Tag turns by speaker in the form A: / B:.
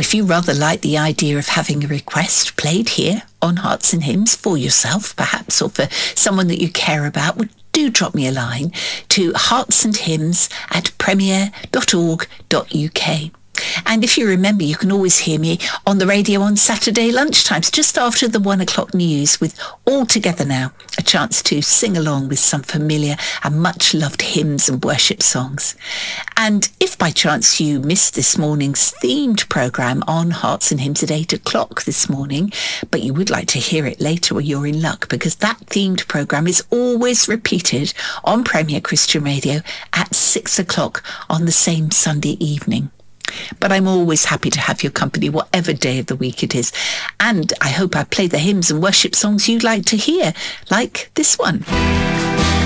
A: if you rather like the idea of having a request played here on Hearts and Hymns for yourself, perhaps, or for someone that you care about, do drop me a line to heartsandhymns@premier.org.uk. And if you remember, you can always hear me on the radio on Saturday lunchtimes, just after the 1 o'clock news, with All Together Now, a chance to sing along with some familiar and much loved hymns and worship songs. And if by chance you missed this morning's themed programme on Hearts and Hymns at 8 o'clock this morning, but you would like to hear it later, well, you're in luck, because that themed programme is always repeated on Premier Christian Radio at 6 o'clock on the same Sunday evening. But I'm always happy to have your company, whatever day of the week it is. And I hope I play the hymns and worship songs you'd like to hear, like this one.